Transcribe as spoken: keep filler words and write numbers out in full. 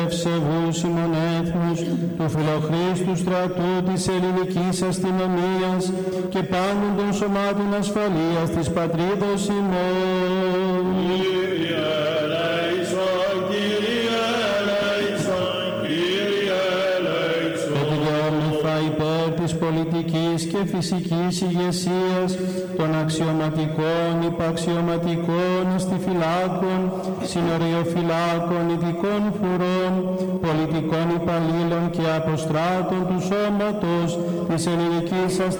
ευσεβούς ημών έθνους, του φιλοχρήστου στρατού της ελληνικής αστυνομίας και πάντων των σωμάτων ασφαλείας της πατρίδος ημών. Κύριε ελέησον, Κύριε ελέησον, Κύριε ελέησον. Ετυγιόμεθα υπέρ της πολιτικής και φυσικής ηγεσίας των αξιωματικών, υπαξιωματικών, αστιφυλάκων, συνοριοφυλάκων, ειδικών φουρών, πολιτικών υπαλλήλων και αποστράτων του σώματος της ελληνικής αστυνομίας